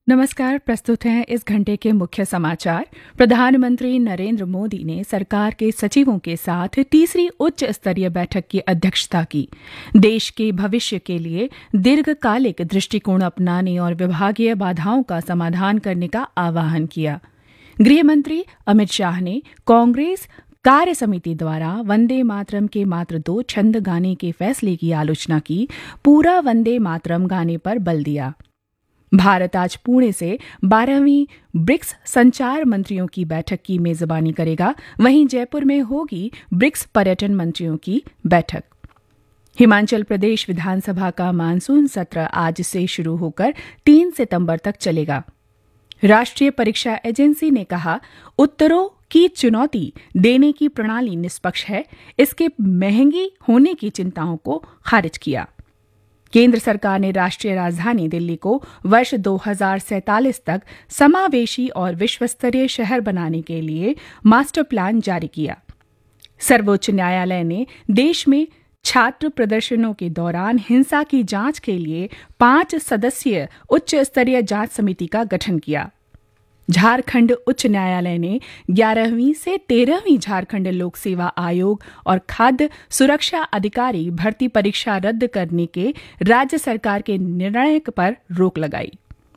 नमस्कार। प्रस्तुत हैं इस घंटे के मुख्य समाचार। प्रधानमंत्री नरेंद्र मोदी ने सरकार के सचिवों के साथ तीसरी उच्च स्तरीय बैठक की अध्यक्षता की। देश के भविष्य के लिए दीर्घकालिक दृष्टिकोण अपनाने और विभागीय बाधाओं का समाधान करने का आह्वान किया। गृह मंत्री अमित शाह ने कांग्रेस कार्य समिति द्वारा वंदे मातरम के मात्र 2 छंद गाने के फैसले की आलोचना की। पूरा वंदे मातरम गाने पर बल दिया। भारत आज पुणे से 12वीं ब्रिक्स संचार मंत्रियों की बैठक की मेजबानी करेगा। वहीं जयपुर में होगी ब्रिक्स पर्यटन मंत्रियों की बैठक। हिमाचल प्रदेश विधानसभा का मानसून सत्र आज से शुरू होकर 3 सितंबर तक चलेगा। राष्ट्रीय परीक्षा एजेंसी ने कहा, उत्तरों की चुनौती देने की प्रणाली निष्पक्ष है। इसके महंगी होने की चिंताओं को खारिज किया। केंद्र सरकार ने राष्ट्रीय राजधानी दिल्ली को वर्ष 2047 तक समावेशी और विश्वस्तरीय शहर बनाने के लिए मास्टर प्लान जारी किया। सर्वोच्च न्यायालय ने देश में छात्र प्रदर्शनों के दौरान हिंसा की जांच के लिए 5 सदस्यीय उच्च स्तरीय जांच समिति का गठन किया। झारखंड उच्च न्यायालय ने 11वीं से 13वीं झारखंड लोक सेवा आयोग और खाद्य सुरक्षा अधिकारी भर्ती परीक्षा रद्द करने के राज्य सरकार के निर्णय पर रोक लगाई।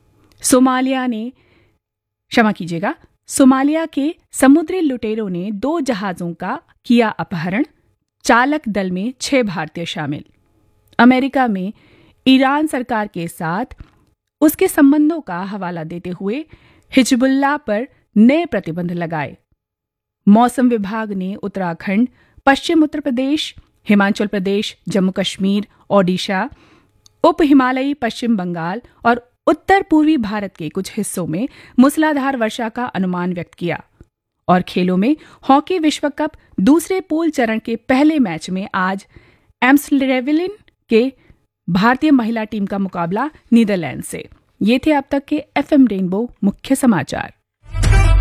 सोमालिया के समुद्री लुटेरों ने 2 जहाजों का किया अपहरण। चालक दल में 6 भारतीय शामिल। अमेरिका में ईरान सरकार के साथ उसके संबंधों का हवाला देते हुए हिजबुल्लाह पर नए प्रतिबंध लगाए। मौसम विभाग ने उत्तराखंड, पश्चिम उत्तर प्रदेश, हिमाचल प्रदेश, जम्मू कश्मीर, ओडिशा, उप हिमालयी पश्चिम बंगाल और उत्तर पूर्वी भारत के कुछ हिस्सों में मूसलाधार वर्षा का अनुमान व्यक्त किया। और खेलों में हॉकी विश्व कप दूसरे पूल चरण के पहले मैच में आज एम्स्टर्डम के भारतीय महिला टीम का मुकाबला नीदरलैंड से। ये थे अब तक के एफएम रेनबो मुख्य समाचार।